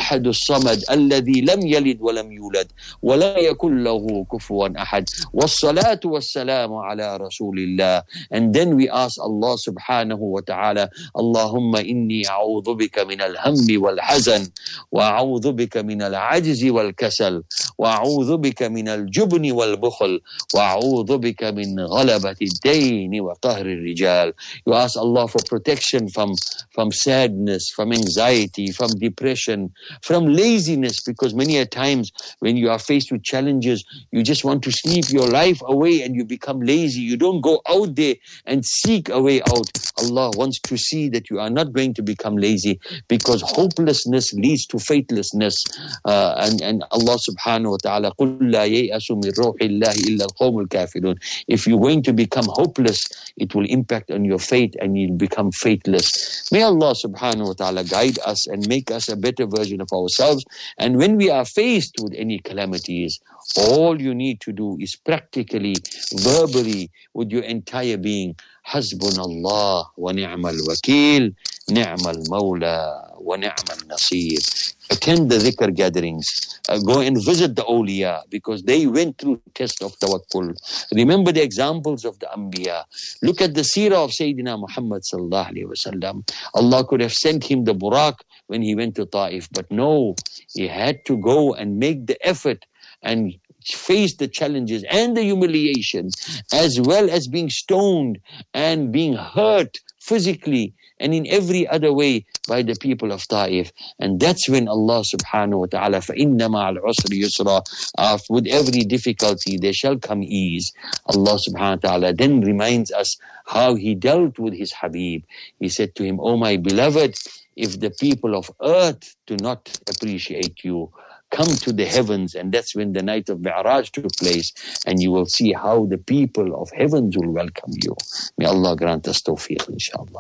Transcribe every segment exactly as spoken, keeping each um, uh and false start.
الأحد الصمد الذي لم يلد ولم يولد ولم يكن له كفوا أحد والصلاة والسلام على رسول الله. And then we ask Allah subhanahu wa ta'ala, Allahumma inni a'udhu bika min al-hammi wal-hazan wa a'udhu bika min al-ajzi wal-kasal wa a'udhu bika min al-jubni wal-bukhl wa a'udhu bika min ghalabati ad-dayn wa qahri ar-rijal. You ask Allah for protection from, from sadness, from anxiety, from depression, from laziness, because many a times when you are faced with challenges, you just want to sleep your life away and you become lazy. You don't go out there and seek a way out. Allah wants to see that you are not going to become lazy, because hopelessness leads to faithlessness. Uh, and, and Allah subhanahu wa ta'ala, قُلْ لَا يَيْأَسُ مِنْ رَوْحِ اللَّهِ إِلَّا الْقَوْمُ الْكَافِرُونَ. If you're going to become hopeless, it will impact on your faith and you'll become faithless. May Allah subhanahu wa ta'ala guide us and make us a better version of ourselves. And when we are faced with any calamities, all you need to do is practically, verbally, with your entire being, Hasbunallah wa ni'mal wakil, ni'mal mawla wa ni'mal nasir. Attend the dhikr gatherings. Uh, go and visit the awliya, because they went through test of tawakkul. Remember the examples of the anbiya. Look at the seerah of Sayyidina Muhammad sallallahu alayhi wa sallam. Allah could have sent him the Buraq when he went to Ta'if, but no, he had to go and make the effort and face the challenges and the humiliation, as well as being stoned and being hurt physically and in every other way by the people of Ta'if. And that's when Allah subhanahu wa ta'ala, فَإِنَّ مَعَ الْعُسْرِ يُسْرًا, with every difficulty there shall come ease. Allah subhanahu wa ta'ala then reminds us how He dealt with His Habib. He said to him, "Oh my beloved, if the people of earth do not appreciate you, come to the heavens." And that's when the night of Mi'raj took place, and you will see how the people of heavens will welcome you. May Allah grant us tawfiq, inshallah.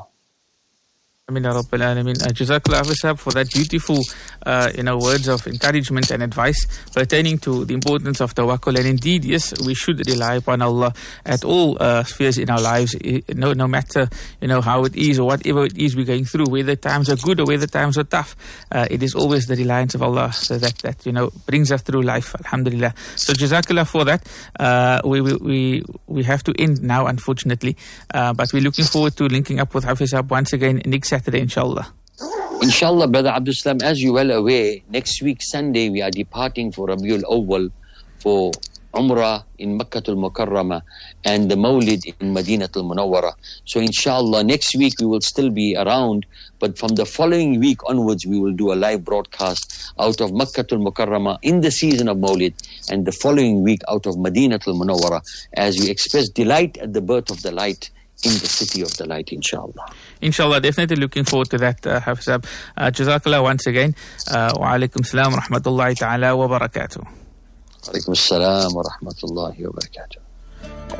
Ameen ya Rabbil Alameen. Uh, Jazakallah Hafiz for that beautiful uh, you know, words of encouragement and advice pertaining to the importance of tawakkul. And indeed, yes, we should rely upon Allah at all uh, spheres in our lives, no, no matter you know how it is or whatever it is we're going through, whether times are good or whether times are tough. Uh, it is always the reliance of Allah so that, that you know brings us through life, alhamdulillah. So Jazakallah for that. Uh, we, we, we, we have to end now, unfortunately, uh, but we're looking forward to linking up with Hafiz Sahab once again next Saturday, inshallah. Inshallah, Brother Abdul Salam, as you well aware, next week Sunday we are departing for Rabiul Awwal for Umrah in Makkatul Mukarramah and the Mawlid in Madinatul Munawwara. So inshallah next week we will still be around, but from the following week onwards we will do a live broadcast out of Makkatul Mukarramah in the season of Mawlid, and the following week out of Madinatul Munawwara, as we express delight at the birth of the light in the city of the light, inshallah. Inshallah, definitely looking forward to that, uh, Hafiz. Uh, Jazakallah once again. Uh, wa alaikum salam wa rahmatullahi ta'ala wa barakatuh. Wa alaikum salam wa rahmatullahi wa barakatuh.